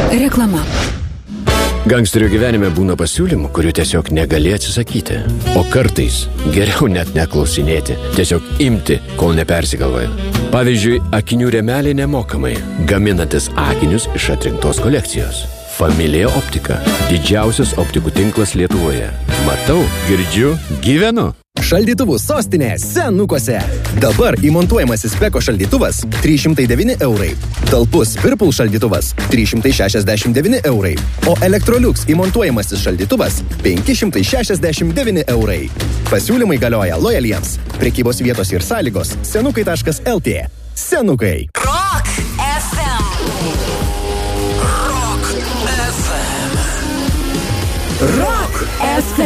Reklama. Gangsterio gyvenime būna pasiūlymų, kurių tiesiog negali atsisakyti. O kartais geriau net neklausinėti, tiesiog imti, kol nepersigalvoja. Pavyzdžiui, akinių rėmeliai nemokamai, gaminantis akinius iš atrinktos kolekcijos. Familija Optika. Didžiausias optikų tinklas Lietuvoje. Matau, girdžiu, gyvenu. Šaldytuvų sostinė Senukuose. Dabar įmontuojamasis Beko šaldytuvas 309 eurai. Talpus Whirlpool šaldytuvas 369 eurai. O Electrolux įmontuojamasis šaldytuvas 569 eurai. Pasiūlymai galioja lojaliems. Prekybos vietos ir sąlygos senukai.lt. Senukai. Rock FM. Rock FM. Rock FM.